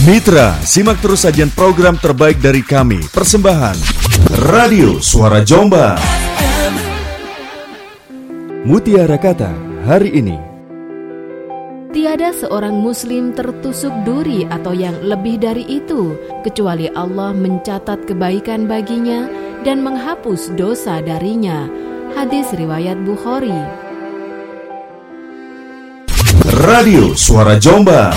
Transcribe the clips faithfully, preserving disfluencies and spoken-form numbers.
Mitra, simak terus sajian program terbaik dari kami. Persembahan Radio Suara Jombang. Mutiara Kata hari ini. Tiada seorang muslim tertusuk duri atau yang lebih dari itu, kecuali Allah mencatat kebaikan baginya dan menghapus dosa darinya. Hadis riwayat Bukhari. Radio Suara Jombang.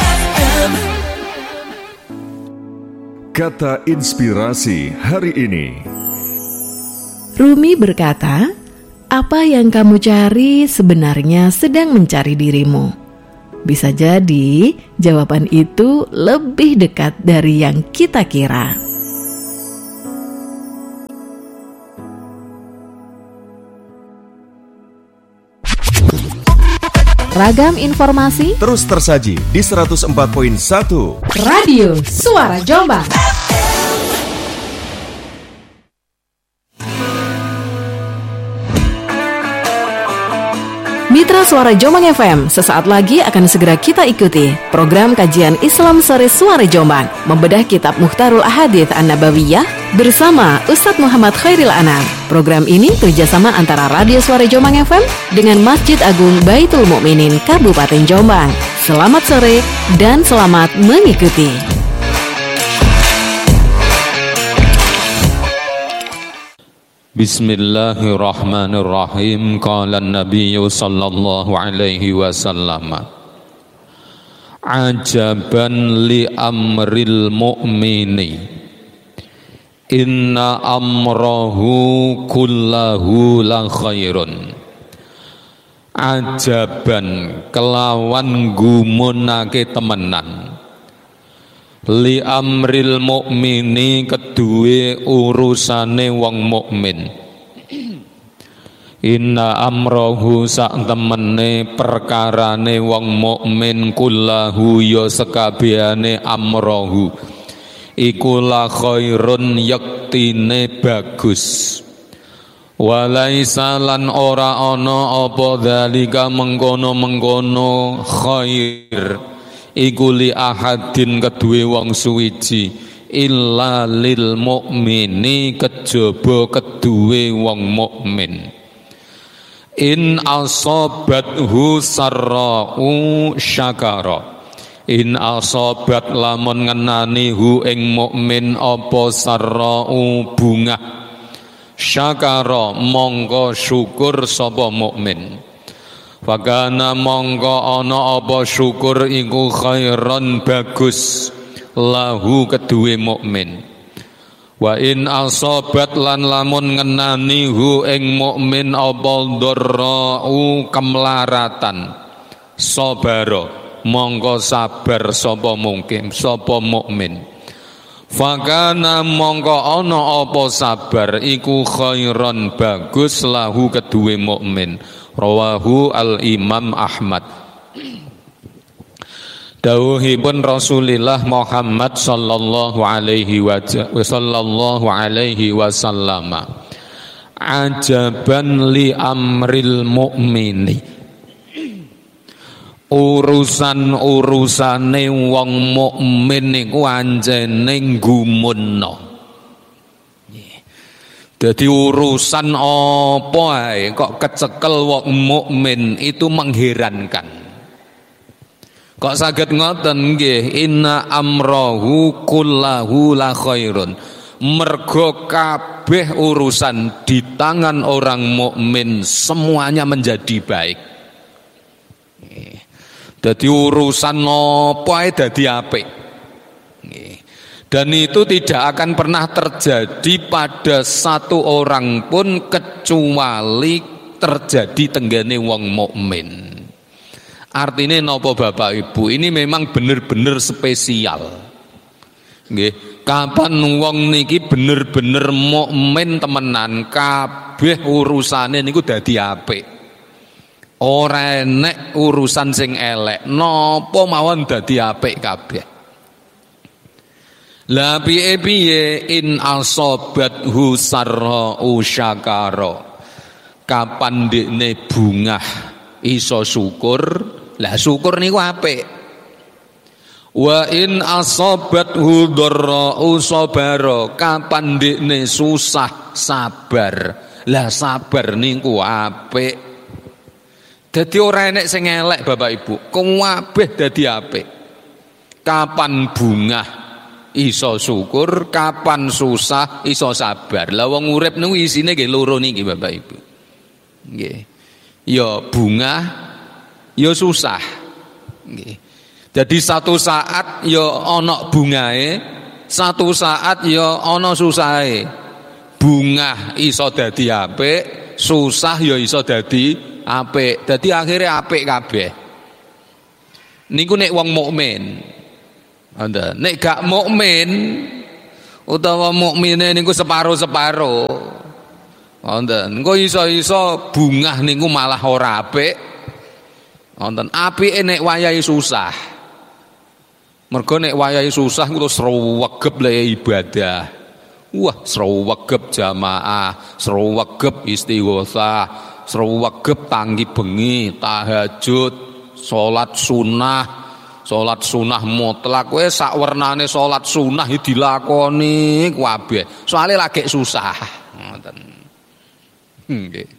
Kata inspirasi hari ini. Rumi berkata, apa yang kamu cari sebenarnya sedang mencari dirimu. Bisa jadi jawaban itu lebih dekat dari yang kita kira. Ragam informasi terus tersaji di seratus empat koma satu Radio Suara Jombang. Mitra Suara Jombang F M, sesaat lagi akan segera kita ikuti program kajian Islam Sore Suara Jombang, membedah kitab Mukhtarul Ahadits An-Nabawiyah bersama Ustadz Muhammad Khairil Anam. Program ini kerjasama antara Radio Suara Jombang F M dengan Masjid Agung Baitul Mukminin Kabupaten Jombang. Selamat sore dan selamat mengikuti. Bismillahirrahmanirrahim. Qala an-nabiy sallallahu alaihi wasallam, ajaban li amril mu'mini, inna amrahu kullahu la khairun. Ajaban kelawan gumunake temenan, li amril mukmini keduwe urusane wong mukmin. Inna amrohu sak temene perkarane wong mukmin kullahu ya sekabehane amrohu iku la khairun yaktine bagus. Walaisa lan ora ana apa dzalika mengkono-mengkono khair iku li ahadin keduwe wong suwiji illa lil mukmini kejaba keduwe wong mukmin. In asobathu sarra'u syakara, in asobat lamun ngenani hu ing mukmin apa sarra'u bunga, syakara mongko syukur sapa mukmin. Fakana mongko ana apa syukur iku khairan bagus lahu keduwe mukmin. Wa in asobat lan lamun ngenani hu ing mukmin apa dharra'u kemlaratan, sabara mongko sabar sapa mungkin sapa mukmin. Fakana mongko ana apa sabar iku khairan bagus lahu keduwe mukmin. Rawahu al-Imam Ahmad. Dawuhipun Rasulullah Muhammad sallallahu alaihi wa sallallahu alaihi wasallam, ajaban li amril mu'mini, urusan-urusane wong mukmin iku anjene gumunna. Jadi urusan apa ae kok kecekel wong mukmin itu mengherankan. Kok saged ngoten nggih, inna amrahu kullahu la khairun. Mergo kabeh urusan di tangan orang mukmin semuanya menjadi baik. Dadi urusan apa ae dadi apik. Dan itu tidak akan pernah terjadi pada satu orang pun kecuali terjadi tenggane wong mukmin. Artinya napa Bapak Ibu, ini memang benar-benar spesial. Nggih, kapan wong niki bener-bener mukmin temenan, kabeh urusane niku dadi apik. Ora enek urusan sing elek, napa mawon dadi apik kabeh. La piye-piye in asobathu sarra'u syakara. Kapan dekne bungah iso syukur, lah syukur niku apik. Wa in asobathu dharra'u sabara, kapan ndekne susah sabar. Lah sabar niku apik. Dadi ora enek sing elek Bapak Ibu, kabeh dadi apik. Kapan bungah iso syukur, kapan susah iso sabar. Lah wong urip niku isine nggih loro niki Bapak Ibu. Nggih. Ya bungah, ya susah. Nggih. Jadi satu saat ya ana bungae, satu saat ya ana susahe. Bungah iso dadi apik, susah ya iso dadi apik. Dadi akhire apik kabeh. Niku nek wong mukmin. Anda nek gak mukmin utawa mukmine niku separo-separo. Wonten, engko iso-iso bungah niku malah ora apik. Wonten, apike nek wayahe susah. Mergo nek wayahe susah kuwi srewegep le ibadah. Wah, srewegep jamaah, srewegep istighosah, srewegep tangi bengi, tahajud, salat sunah, salat sunah mutlak. Kowe sak wernane salat sunah dilakoni kabeh. Soale lagi susah. Ngoten. Nggih.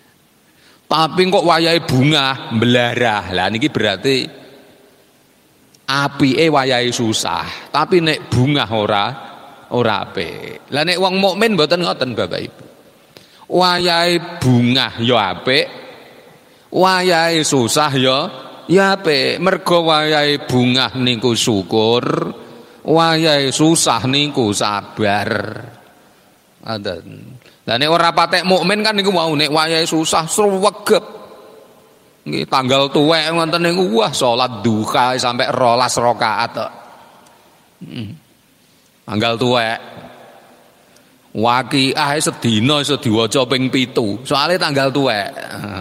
Tapi kok wayahe bungah mbelarah. Lah niki berarti apike wayahe susah, tapi nek bungah ora ora apik. Lah nek wong mukmin mboten ngoten Bapak Ibu. Wayahe bungah ya apik, wayahe susah ya ya apik. Mergo wayahe bungah niku syukur, wayahe susah niku sabar. Ngoten. Lah nek ora patek mukmin kan niku wau nek wayahe susah srewegep. Nggih tanggal tuwek ngoten niku wah salat duha sampai rolas rakaat tok. Hmm. Tanggal tuwek. Waqiah sedina iso diwaca ping pitu. Soale tanggal tuwek.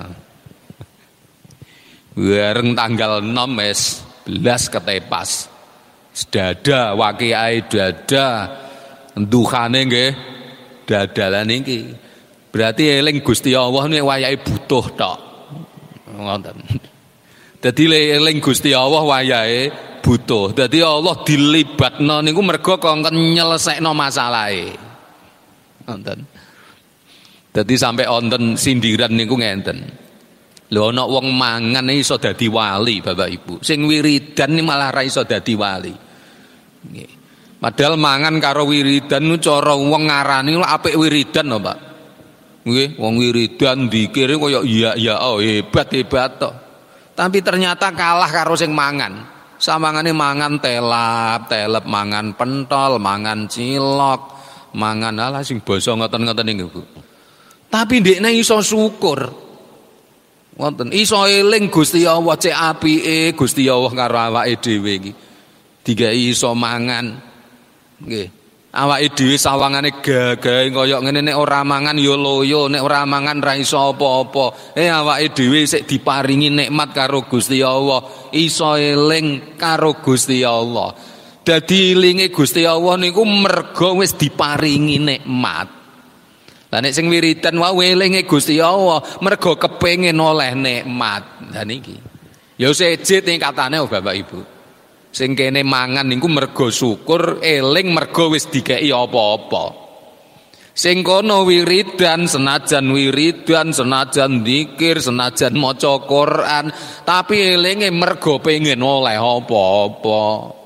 Bareng tanggal enam wis belas ketepas. Sedada waqiah dada. Duhane nggih dadalan iki. Berarti eling Gusti Allah nek wayahe butuh tok. Ngoten. Dadi eling Gusti Allah wayahe butuh. Dadi Allah dilibatno niku mergo kongkon nyelesekno masalahe. Ngoten. Dadi sampai wonten sindiran niku ngenten. Lho ana wong mangan iso dadi wali Bapak Ibu. Sing wiridan ni malah ra iso dadi wali. Nggih. Padahal mangan karo wiridan nu cara wong ngarani apik wiridan lho, Pak. Nggih, wong wiridan dikire kaya iya iya oh hebat-hebat tok. Tapi ternyata kalah karo sing mangan. Samangane mangan telap, telep mangan pentol, mangan cilok, mangan ala sing basa ngoten-ngoten niku, Bu. Tapi ndekne iso syukur. Wonten iso eling Gusti Allah cek apike Gusti Allah karo awake dhewe iki. Digawe iso mangan. Nggih. Awake dhewe sawangane gagahe kaya ngene nek ora mangan ya loyo, nek ora mangan ra iso apa-apa. Eh awake dhewe sik diparingi nikmat karo Gusti Allah, iso eling karo Gusti Allah. Dadi elinge Gusti Allah niku mergo wis diparingi nikmat. Lah nek sing wiridan wae elinge Gusti Allah mergo kepengin oleh nikmat. Lah niki. Ya sejit ning katane Bapak Ibu. Sing kene mangan niku mergo syukur, eling mergo wis dikeki apa-apa. Sing kono wiridan senajan wiridan, senajan zikir, senajan maca Quran, tapi elinge mergo pengen oleh apa-apa.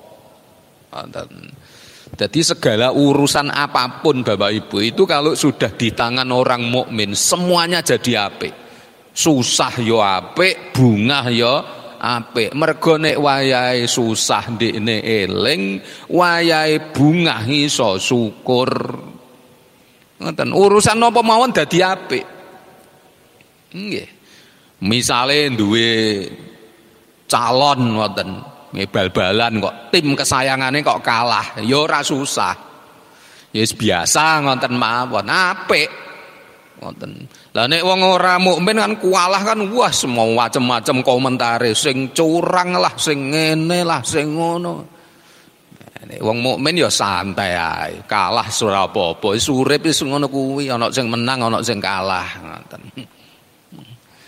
Jadi segala urusan apapun Bapak Ibu itu kalau sudah di tangan orang mukmin semuanya jadi apik. Susah yo apik, bungah yo apik. Mergo nek wayahe susah ndekne eling, wayahe bungah iso syukur. Ngoten, urusan napa mawon dadi apik. Nggih. Misale duwe calon ngoten, bal-balan kok tim kesayangane kok kalah, ya ora susah. Ya biasa ngoten mawon, apik. Ngoten. Lah nek wong ora mukmin kan kualah kan wah semua macam-macam komentare sing curang lah, sing ngene lah, sing ngono. Nek wong mukmin ya santai ae, kalah ora apa-apa. Wis urip wis ngono kuwi, ana sing menang, ana sing kalah, ngoten.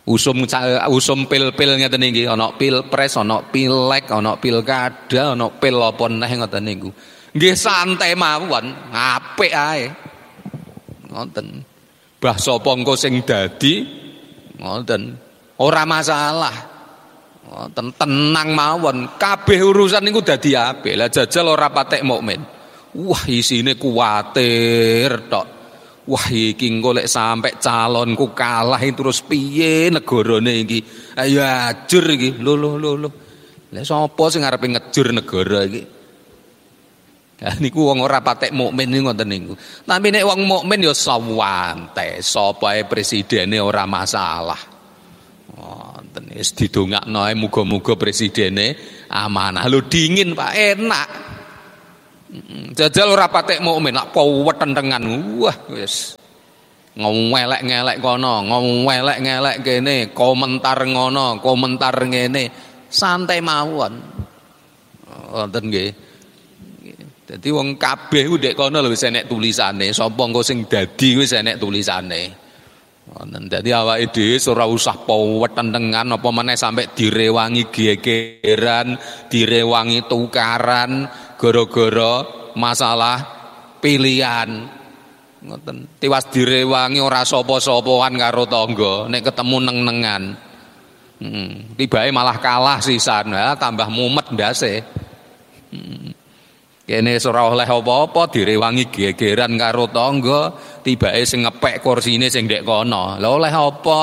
Usum usum pil-pil ngeten niki, ana pilpres, ana pilek, ana pilkada, ana pil apa neh ngoten niku. Nggih santai mawon, apik ae. Ngoten. Bah sapa engko sing dadi ngoten. Ora masalah. Ngoten tenang mawon, kabeh urusan niku dadi apik. Lah jajal ora patek mukmin. Wah isine kuwatir tok. Wah iki engko lek sampe calonku kalah terus piye negarane iki. Ayo ajur iki. Lho lho lho lho. Lah sapa sing arepe ngejur negara iki? Lah niku wong ora patek mukmin niku ngoten niku. Tapi nek wong mukmin ya sawante, sapa ae presidene ora masalah. Wonten wis didongakno ae muga-muga presidene amanah. Lho dingin Pak, enak. Jajal ora patek mukmin, lak wetentengan. Wah wis ngewelek-ngelek kono, ngewelek-ngelek kene, komentar ngono, komentar ngene. Santai mawon. Wonten nggih. Dadi wong kabeh ku ndek kono lho wis enek tulisane, sapa engko sing dadi wis enek tulisane. Wonten dadi awake dhewe ora usah wetentengan apa meneh sampai direwangi gegeran, direwangi tukaran gara-gara masalah pilihan. Ngoten. Tiwas direwangi ora sapa-sapaan karo tangga, nek ketemu neng-nengan. Hmm, tibake malah kalah sisan, ha tambah mumet ndase. Hmm. Kene ora oleh apa-apa direwangi gegeran karo tangga, tibake sing ngepek kursine sing ndek kono. Lah oleh apa?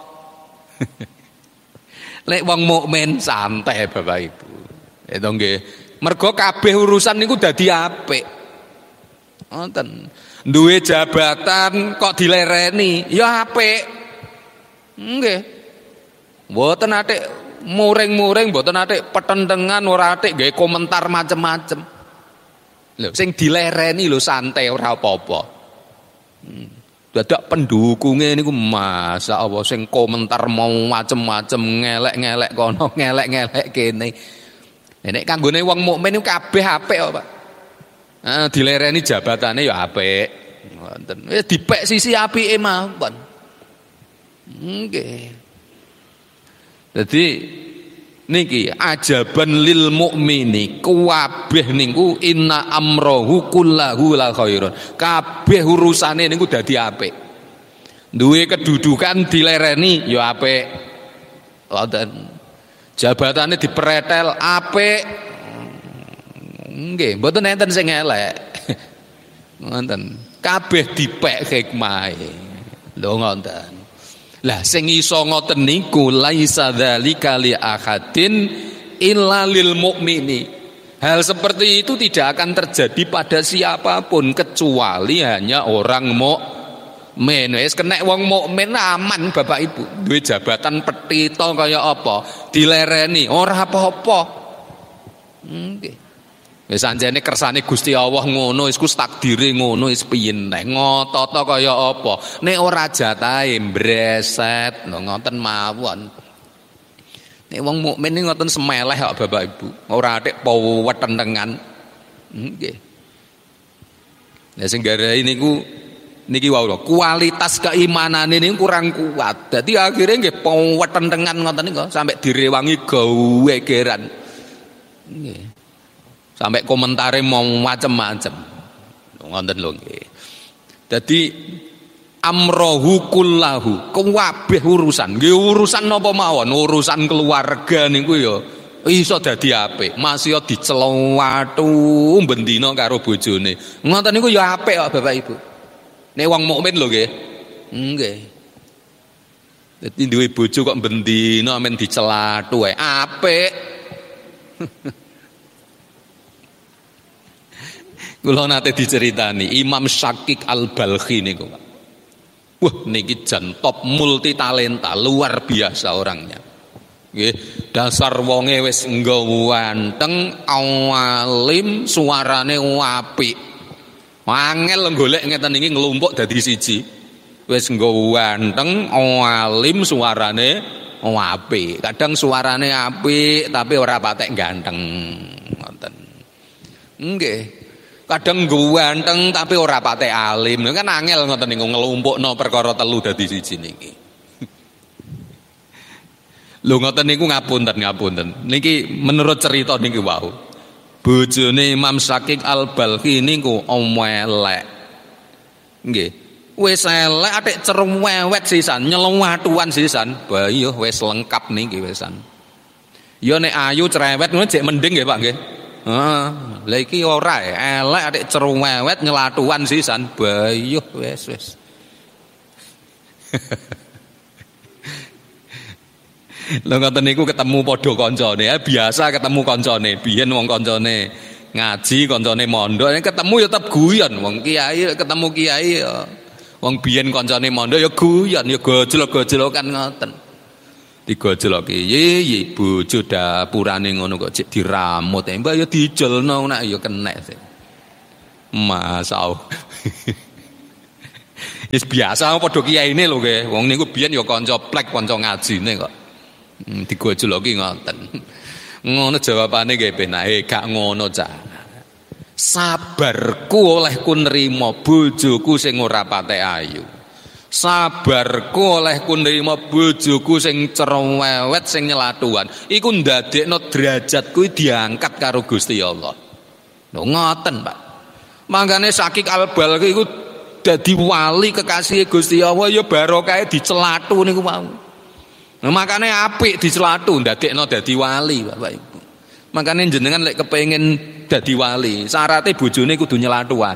Lek wong mukmin santai Bapak Ibu. Itu nggih. Mergo kabeh urusan niku dadi apik. Ngoten. Duwe jabatan kok dilereni, ya apik. Nggih. Mboten atik muring-muring, mboten atik petentengan, ora atik gawe komentar macem-macem. Lho sing dilereni lho santai ora apa-apa. Hmm. Dadak pendukunge niku masa apa sing komentar mau macem-macem ngelek-ngelek kono, ngelek-ngelek kene. Nek kanggone wong mukmin niku kabeh apik kok, Pak. Heeh, dilereni jabatane ya apik. Ngoten. Wis dipek sisi apike mawon. Nggih. Dadi niki ajaban lil mukmini kabeh niku inna amrohu kullahu la khairun. Kabeh urusane niku dadi apik. Duwe kedudukan dilereni ya apik. Wonten. Jabatane dipretel apik. Nggih, mboten enten sing elek. Ngoten. Kabeh dipek hikmahe. Lho ngoten. Lah sing iso ngoten niku laisa dzalika li ahadin illa lil mukmini. Hal seperti itu tidak akan terjadi pada siapapun kecuali hanya orang mukmin. Wis kena wong mukmin aman Bapak Ibu. Duwe jabatan petito kaya apa, dilereni ora apa-apa. Nggih. Wis anjene kersane Gusti Allah ngono, wis kus takdire ngono, wis piye neh ngotot kaya apa. Nek ora jatahe breset, lho ngoten mawon. Nek wong mukmin iki ngoten semeleh kok Bapak Ibu. Ora atik wetentengan. Nggih. Lah sing garai niku niki wau lho, kualitas keimanane niku kurang kuat. Dadi akhire nggih wetentengan ngoten niku sampai direwangi gawe geran. Nggih. Sampai komentare mau macem-macem. Ngoten lho nggih. Dadi amrohu kullahu, kabeh urusan. Nggih urusan napa mawon, urusan keluarga niku ya iso dadi apik. Masih dicelowatu bendina karo bojone. Ngoten niku ya apik kok Bapak Ibu. Nek wong mukmin lho nggih. Nggih. Dadi duwe bojo kok bendina men dicelatu ae apik. Kula nate diceritani Imam Syakik Al-Balkhi niku, Pak. Wah, niki jan top multi talenta, luar biasa orangnya. Nggih, dasar wonge wis ngganteng, alim, suarane apik. Angel golek ngeten iki nglumpuk dadi siji. Wis ganteng, alim, suarane apik. Kadang suarane apik tapi ora patek ganteng. Ngoten. Nggih. Kadang ganteng tapi ora patek alim. Kan angel ngoten niku nglumpukno perkara telu dadi siji niki. Lho ngoten niku ngapunten ngapunten. Niki menurut cerita niki wau. Bojone Imam Syakik Al-Balkhi niku elek. Nggih. Wis elek atik cerewet sisan, nyelewatuan sisan. Bayi yo wis lengkap niki wisan. Yo nek ayu cerewet ngono jek mending nggih Pak nggih. Heeh. Lah iki ora elek atik cerewet nyelatuan sisan. Bayi yo wis wis. Lha ngoten niku ketemu padha kancane, ya biasa ketemu kancane, biyen wong kancane ngaji, kancane mondok, ketemu ya tetep guyon, wong kiai ketemu kiai ya. Wong biyen kancane mondok ya guyon, ya gojlok-gojlokan ngoten. Digojloki, "Ye, bojo dapurane ngono kok cek diramut, mbak ya dijolno nak ya kenek sih." Masau. Wis biasa padha kiyaine lho nggih. Wong niku biyen ya kanca plek, kanca ngajine kok. Hmm, digojloki ngoten. Ngono jawabane nggih penake gak ngono cah. Sabarku olehku nrimo bojoku sing ora patek ayu. Sabarku olehku nrimo bojoku sing cerewet sing nyelatuan. Iku ndadekno derajatku diangkat karo Gusti Allah. Lho ngoten, Pak. Mangkane Syakik Al-Balkhi iku dadi wali kekasih Gusti Allah ya barokah dicelatu niku mau. Nah, makane apik dicelatu ndadekno dadi wali Bapak Ibu. Makane jenengan lek kepengin dadi wali, syaratnya bojone kudu nyelatuan.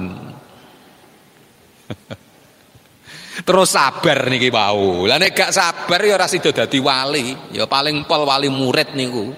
Terus sabar niki wau. Lah nek gak sabar ya ora sida dadi wali, ya paling pol wali murid niku.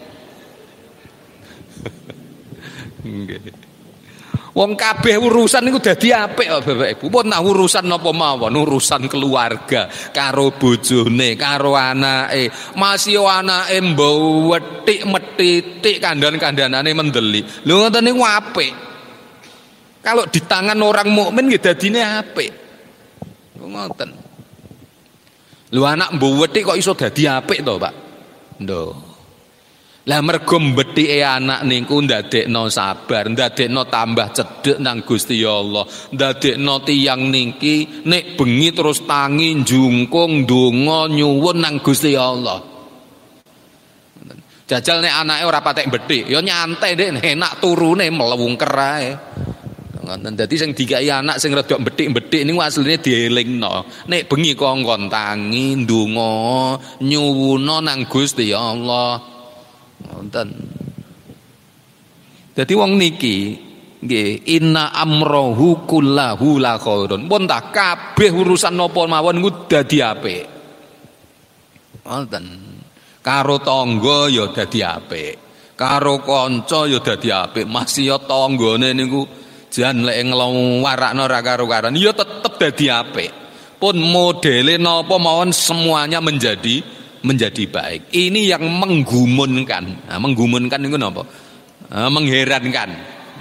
Nggih. Wong kabeh urusan niku dadi apik kok Bapak Ibu. Pun nah urusan napa mawon, urusan keluarga, karo bojone, karo anake. Masih anake mbau wetik metitik kandan-kandanane mendeli. Lho ngoten niku apik. Kalau di tangan orang mukmin nggih dadine apik. Ngoten. Lho anak mbau wetik kok iso dadi apik to, Pak? Lho. Lah mergo mbethike anak niku ndadekno sabar, ndadekno tambah cedhek nang Gusti Allah, ndadekno tiyang niki nek bengi terus tangi njungkung ndonga nyuwun nang Gusti Allah. Jajal nek anake ora patek mbethik, ya nyantai Dik, enak turune melungker ae. Ngoten dadi sing dikai anak sing rada mbethik-mbethik niku asline dielingno. Nek bengi kongkon tangi ndonga nyuwuna nang Gusti Allah. Wonten. Dadi wong niki nggih inna amrohu kullahu la khairun. Pun tak kabeh urusan napa mawon niku dadi apik. Wonten. Karo tangga ya dadi apik. Karo kanca ya dadi apik. Masih tanggane niku jan lek nglawarakno ra karo-karan ya tetep dadi apik. Pun modele napa mawon semuanya menjadi menjadi baik. Ini yang menggumunkan. Nah, menggumunkan itu apa? Nah, mengherankan.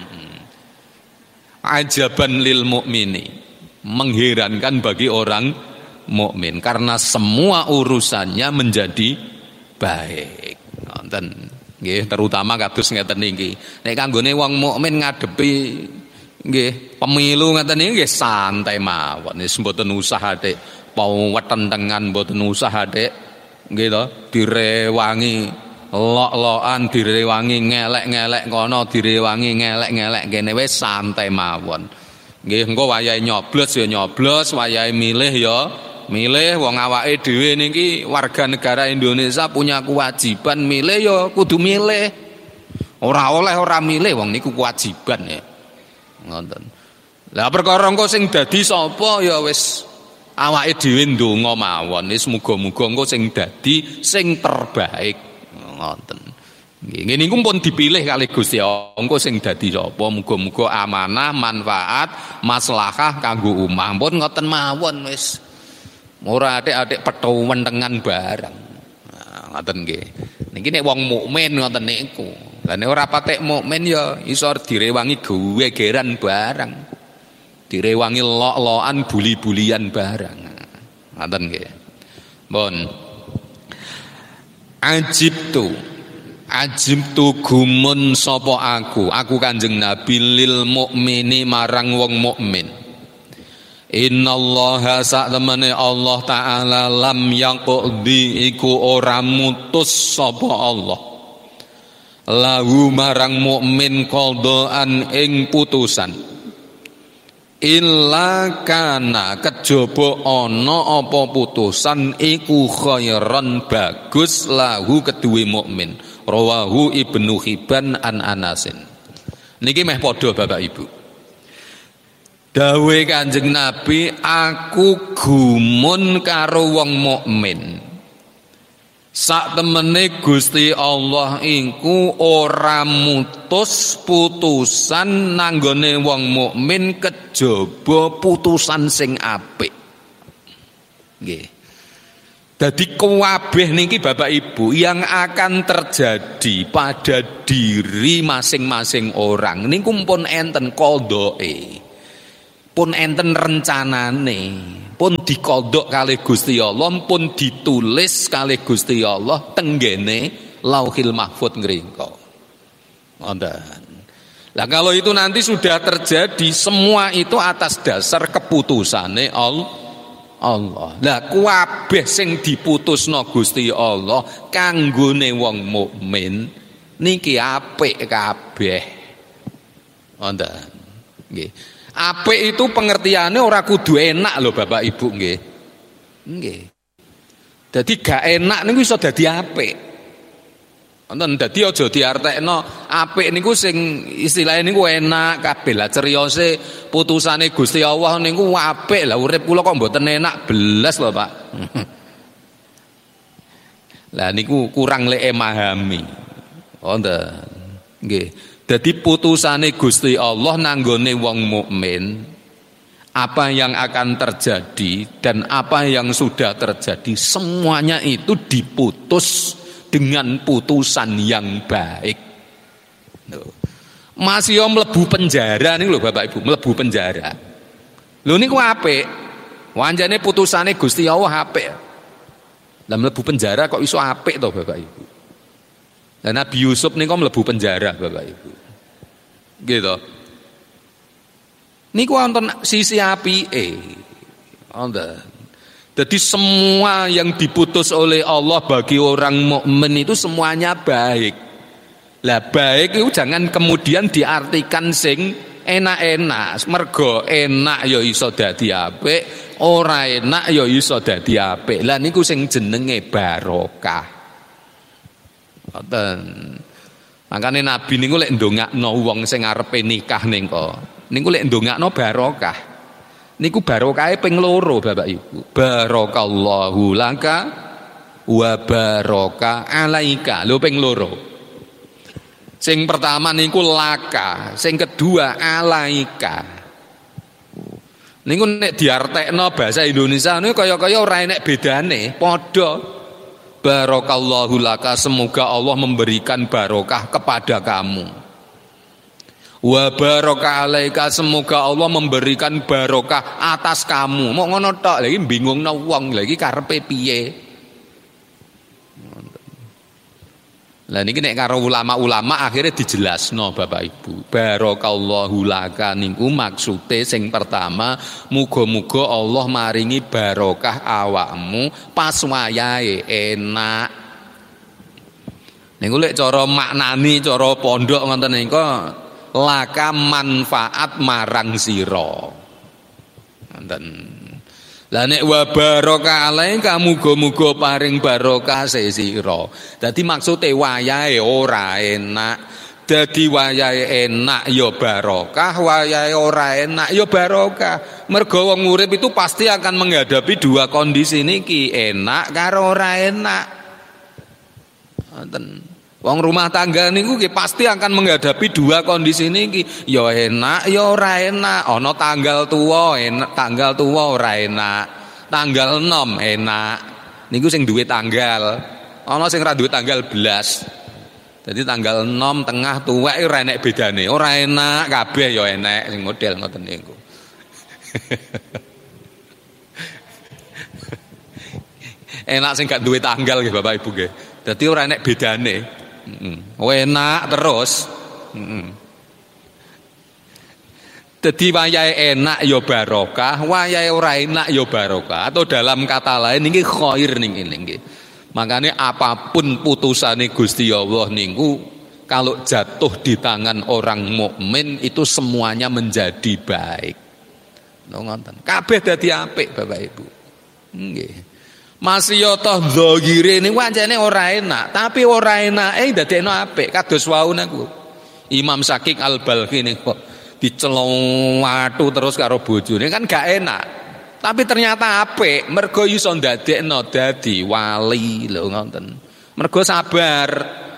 Ajaban lil mukmini. Mengherankan bagi orang mukmin karena semua urusannya menjadi baik. Ngoten. Nggih, terutama kados ngeten niki. Nek kanggone wong mukmin ngadepi nggih pemilu ngeten niki nggih santai mawon. Wis mboten usah Dik. Paweten tengan mboten usah Dik. Nggih to, direwangi lok-lokan, direwangi ngelek-ngelek kono, direwangi ngelek-ngelek kene wis santai mawon. Nggih engko wayahe nyoblos ya nyoblos, wayahe milih ya milih. Wong awake dhewe niki warga negara Indonesia punya kewajiban milih ya kudu milih. Ora oleh ora milih wong niku kewajiban ya. Ngoten. Lah perkara engko sing dadi sapa ya wis awake dhewe ndonga mawon wis muga-muga engko sing dadi sing terbaik ngoten. Nggih ngene niku pun dipilih kali Gusti Allah engko sing dadi sapa muga-muga amanah manfaat maslahah kanggo ummah pun ngoten mawon wis. Ora atik-atik pethuwen tengan barang. Nah, ngoten nggih. Niki nek wong mukmin ngoten niku. Lah nek ora patek mukmin ya iso direwangi gewegeran barang. Direwangi lok-lokan buli-bulian barang. Ngoten nggih. Pun ajibtu ajibtu gumun sapa aku aku Kanjeng Nabi lil mukmini marang wong mukmin Innallaha saktemene Allah taala lam yaqdi iku ora mutus sapa Allah lahu marang mukmin qadaan ing putusan illa kana kejaba ana apa putusan iku khairan bagus lahu keduwe mukmin rawahu Ibnu Hibban an Anasin. Niki meh padha Bapak Ibu. Dawe Kanjeng Nabi, aku gumun karo wong mukmin. Sak temene Gusti Allah iku ora mutus putusan nanggone wong mukmin kejaba putusan sing apik. Nggih. Dadi kabeh niki Bapak Ibu yang akan terjadi pada diri masing-masing orang niku pun enten qadhae. Pun enten rencanane, pun dikodok kalih Gusti Allah, pun ditulis kalih Gusti Allah tenggene Lauhil Mahfuz ngringka. Ngoten. Lah kalau itu nanti sudah terjadi, semua itu atas dasar keputusane Allah. Allah. Lah kabeh sing diputusno Gusti Allah kanggone wong mukmin niki apik kabeh. Ngoten. Nggih. Apik itu pengertiannya ora kudu enak lho Bapak Ibu nggih. Nggih. Dadi gak enak niku iso dadi apik. Wonten dadi aja diartekno apik niku sing istilahnya niku enak kabeh lah ceriyose putusane Gusti Allah niku apik lah urip kula kok mboten enak belas lho Pak. Lah niku kurang lek memahami. Wonten. Nggih. Jadi putusane Gusti Allah nanggone wong mukmin, apa yang akan terjadi dan apa yang sudah terjadi semuanya itu diputus dengan putusan yang baik. Masih om mlebu penjara nih lho Bapak Ibu, mlebu penjara. Lho niku apik. Wanjane putusane Gusti Allah apik. Lah mlebu penjara kok iso apik to Bapak Ibu? Dan Nabi Yusuf niku mlebu penjara Bapak Ibu. Gitu. Niku wonten sisi apike. Wonten. Jadi semua yang diputus oleh Allah bagi orang mukmin itu semuanya baik. Lah baik itu jangan kemudian diartikan sing enak-enak. Mergo enak ya iso dadi apik, ora enak ya iso dadi apik. Lah niku sing jenenge barokah. Ngoten. Makane Nabi niku lek ndongakno wong sing arepe nikah niku, niku lek ndongakno barokah. Niku barokahe ping loro Bapak Ibu. Barakallahu laka wa baraka alaika. Lho ping loro. Sing pertama niku laka, sing kedua alaika. Niku nek diartekno bahasa Indonesia niku kaya-kaya ora enek bedane, padha. Barakallahu laka, semoga Allah memberikan barokah kepada kamu. Wa baraka alaika, semoga Allah memberikan barokah atas kamu. Mau ngono tok lagi bingungno wong lagi karepe piye. Lah niki nek karo ulama-ulama akhirnya dijelasno Bapak Ibu. Barakallahu laka niku maksude sing pertama muga-muga Allah maringi barokah awakmu pas wayahe enak. Niku lek cara maknani cara pondok ngoten niku laka manfaat marang sira. Ngoten. Lah nek wa baraka alaika muga-muga paring barokah sira. Dadi maksude wayahe ora enak. Dadi wayahe enak ya barokah, wayahe ora enak ya barokah. Mergo wong urip itu pasti akan menghadapi dua kondisi niki, enak karo ora enak. Ngoten. Wong rumah tangga niku pasti akan menghadapi dua kondisi niki, ya enak ya ora enak. Ana tanggal tuwa enak, tanggal tuwa ora enak. Tanggal enam enak. Niku sing duwe tanggal. Ana sing ora duwe tanggal belas. Jadi tanggal enam tengah tuwek ora enek bedane. Ora enak kabeh ya enek sing model ngoten niku. Enak sing gak duwe tanggal nggih Bapak Ibu nggih. Dadi ora enek bedane. Heeh. Oh enak terus. Heeh. Jadi wayahe enak ya barokah, wayahe ora enak ya barokah. Atau dalam kata lain niki khair ning niki. Makanya apapun putusane Gusti Allah niku kalau jatuh di tangan orang mukmin itu semuanya menjadi baik. Ngoten. Kabeh dadi apik Bapak Ibu. Nggih. Masih yo toh zahire niku pancene ora enak, tapi ora enake dadekno apik kados wau niku. Imam Syakik Al-Balkhi niku dicelong watu terus karo bojone kan gak enak. Tapi ternyata apik mergo iso ndadekno dadi wali lho ngoten. Mergo sabar.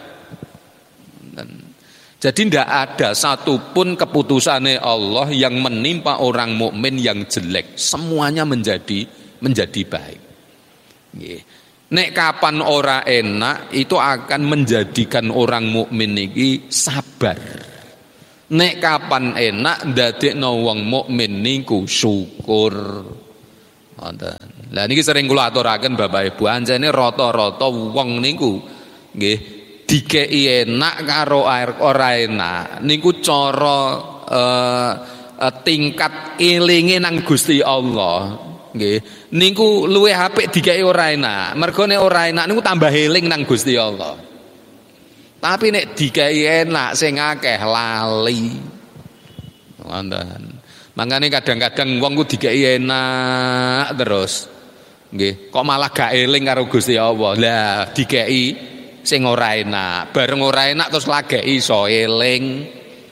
Jadi ndak ada satupun keputusannya Allah yang menimpa orang mukmin yang jelek. Semuanya menjadi menjadi baik. Nggih. Nek kapan ora enak itu akan menjadikan orang mukmin iki sabar. Nek kapan enak ndadekno wong mukmin niku syukur. Ngoten. Lah niki sering kula aturaken Bapak Ibu, anjene rata-rata wong niku nggih dikei enak karo ora enak. Niku cara uh, uh, tingkat elinge nang Gusti Allah. Nggih. Niku luwih apik dikei ora enak. Mergo nek ora enak niku tambah eling nang Gusti Allah. Tapi nek dikai enak sing akeh lali. Wonten. Mangane kadang-kadang wong ku dikai enak terus. Nggih, kok malah gak eling karo Gusti Allah. Lah dikai sing ora enak, bareng ora enak terus lagi iso eling.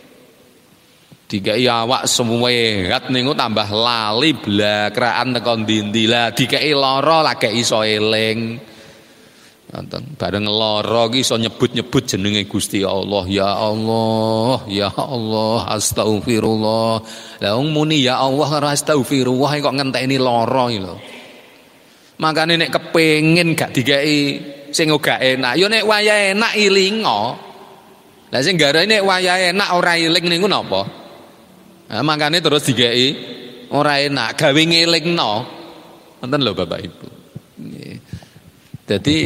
Dikai awak semuehat niku tambah lali blakraan tekan ndi-ndi. Lah dikai lara lagi iso eling. Nonton bareng lara iki iso nyebut-nyebut jenenge Gusti Allah. Ya Allah, ya Allah, astagfirullah. Lah wong muni ya Allah karo astagfirullah kok ngenteni lara iki lho. Makane nek kepengin gak dikai sing gak enak, yo nek wayah enak ilingo. Lah sing garane nek wayah enak ora iling niku napa? Nah, makane terus dikai ora enak, gawe ngelingno. Ngoten lho Bapak Ibu. Nggih. Jadi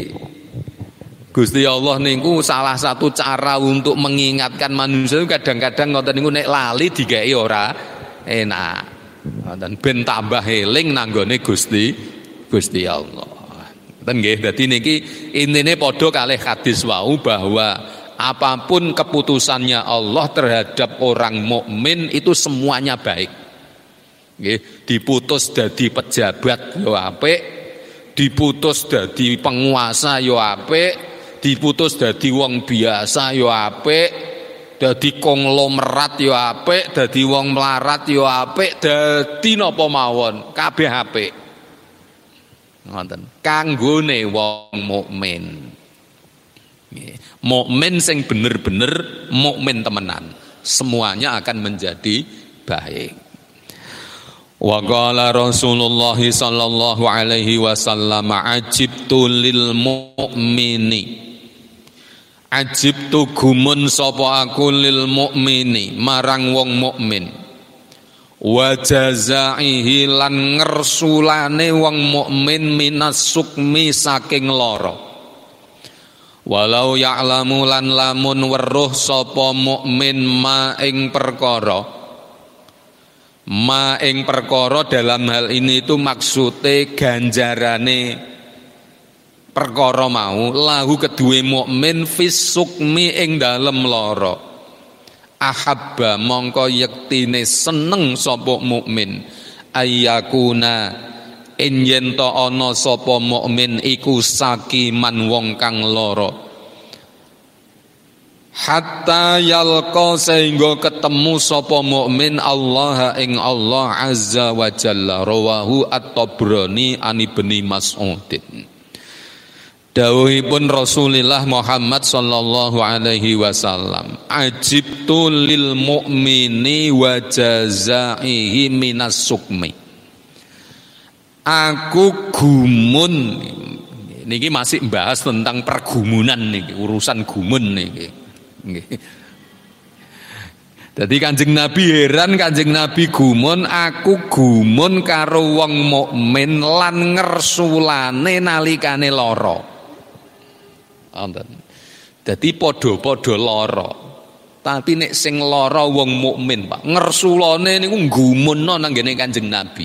Gusti Allah niku salah satu cara untuk mengingatkan manusia kadang-kadang ngoten niku nek lali digawe ora enak. Ngoten ben tambah eling nanggone Gusti Gusti Allah. Ngoten nggih. Dadi niki intine padha kalih hadis wau bahwa apapun keputusannya Allah terhadap orang mukmin itu semuanya baik. Nggih, diputus dadi pejabat yo apik, diputus dadi penguasa yo apik, diputus dadi wong biasa yo apik, dadi konglomerat yo apik, dadi wong melarat yo apik, dadi napa mawon kabeh apik. Ngoten. Kanggone wong mukmin. Nggih. Mukmin sing bener-bener mukmin temenan, semuanya akan menjadi baik. Wa qala Rasulullah sallallahu alaihi wasallam ajibtu lil mu'mini ajibtu gumun sapa aku lil mu'mini marang wong mukmin wa jazaihi lan ngersulane wong mukmin minas sukmi saking lara walau ya'lamu lan lamun weruh sapa mukmin ma ing perkara ma ing perkara dalam hal ini itu maksude ganjarane perkara mau lahu kedue mukmin fis sukmi ing dalem lara ahabba mongko yektine seneng sapa mukmin ayyakuna ing yen to ana sapa mukmin iku sakiman wong kang lara hatta yalqa sehingga ketemu sapa mukmin Allah ing Allah azza wa jalla rawahu at-Tabrani an Ibnu Mas'udin. Dawuhipun Rasulullah Muhammad sallallahu alaihi wasallam ajibtu lil mu'mini wa jazaihi minas sukmi. Aku gumun niki masih bahas tentang pergumunan niki urusan gumun niki. Jadi Kanjeng Nabi heran, Kanjeng Nabi gumun, aku gumun karo wong mukmin lan ngersulane nalikane lara. Wonten. Dadi padha-padha lara. Tapi nek sing lara wong mukmin, Pak, ngersulane niku nggumunno nang ngene Kanjeng Nabi.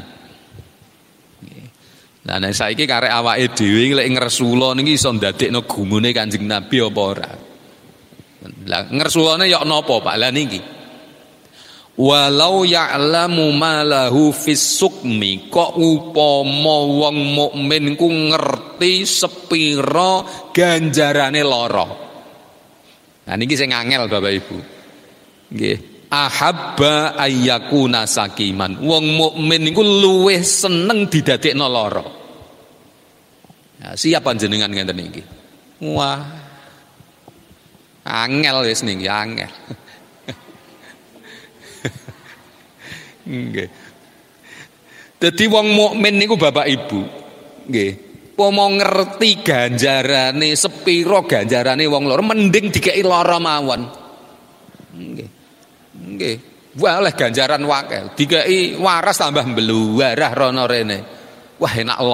Nah, nek saiki karek awake dhewe lek ngresula niki iso ndadekno gumune Kanjeng Nabi apa ora? Lah ngresulane ya napa, Pak? Lah niki. Walau ya'lamu ma lahu fis sukmi, kok upama wong mukmin ku ngerti sepira ganjarane lara. Nah niki sing angel Bapak Ibu. Nggih, ahabba ayyakuna sakiman. Wong mukmin niku luwih seneng didadekno lara. Nah, siapa jenengan ngenten niki? Wah. Angel wis niki, angel. Nggih. Dadi wong mukmin niku Bapak Ibu, nggih, pomo ngerti ganjarane sepira ganjarane wong lara, mending dikeki lara mawon. Nggih. Nggih. Walah ganjaran wakil, dikeki waras tambah mbluwarah rono rene. Wah enak